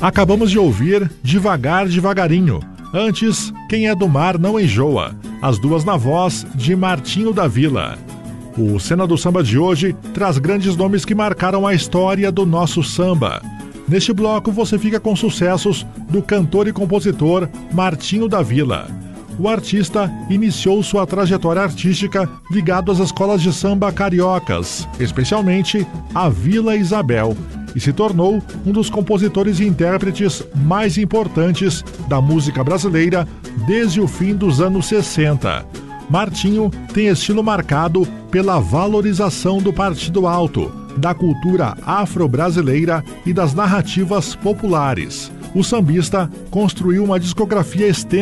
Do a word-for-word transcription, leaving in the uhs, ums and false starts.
Acabamos de ouvir Devagar Devagarinho. Antes, Quem é do Mar não enjoa. As duas na voz de Martinho da Vila. O Cena do Samba de hoje traz grandes nomes que marcaram a história do nosso samba. Neste bloco você fica com sucessos do cantor e compositor Martinho da Vila. O artista iniciou sua trajetória artística ligado às escolas de samba cariocas, especialmente a Vila Isabel, e se tornou um dos compositores e intérpretes mais importantes da música brasileira desde o fim dos anos sessenta. Martinho tem estilo marcado pela valorização do Partido Alto, da cultura afro-brasileira e das narrativas populares. O sambista construiu uma discografia extensa